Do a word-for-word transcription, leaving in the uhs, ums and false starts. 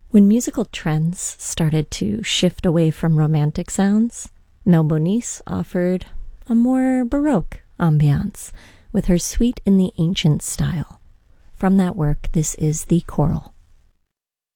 When musical trends started to shift away from romantic sounds, Mel Bonis offered a more Baroque ambiance with her Suite in the Ancient style. From that work, this is The Choral.